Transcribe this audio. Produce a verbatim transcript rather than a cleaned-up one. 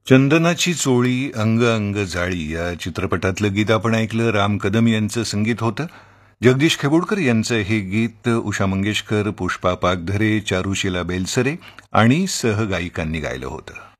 चंदनाची चोळी अंग अंग जाळी या चित्रपटातलं गीत आपण ऐकलं. राम कदम यांचं संगीत होतं. जगदीश खेबुडकर यांचं हे गीत उषा मंगेशकर, पुष्पा पागधरे, चारुशीला बेलसरे आणि सहगायिकांनी गायलं होतं.